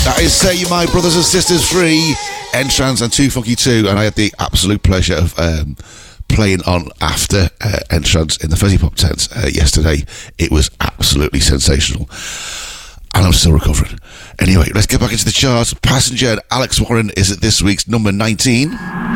That is Say My Brothers and Sisters Free, N-Trans and Too Funky 2, and I had the absolute pleasure of playing on after N-Trans in the Fuzzy Pop tent yesterday. It was absolutely sensational, and I'm still recovering. Anyway, let's get back into the charts. Passenger and Alex Warren is at this week's number 19.